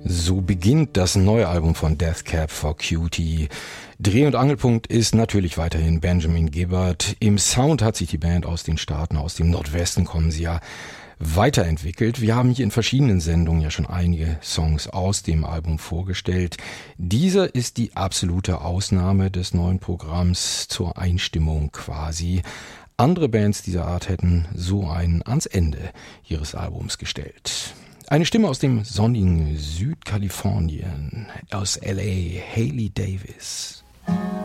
So beginnt das neue Album von Death Cab for Cutie. Dreh- und Angelpunkt ist natürlich weiterhin Benjamin Gibbard. Im Sound hat sich die Band aus den Staaten, aus dem Nordwesten kommen sie ja, weiterentwickelt. Wir haben hier in verschiedenen Sendungen ja schon einige Songs aus dem Album vorgestellt. Dieser ist die absolute Ausnahme des neuen Programms zur Einstimmung quasi. Andere Bands dieser Art hätten so einen ans Ende ihres Albums gestellt. Eine Stimme aus dem sonnigen Südkalifornien, aus LA, Hayley Davis.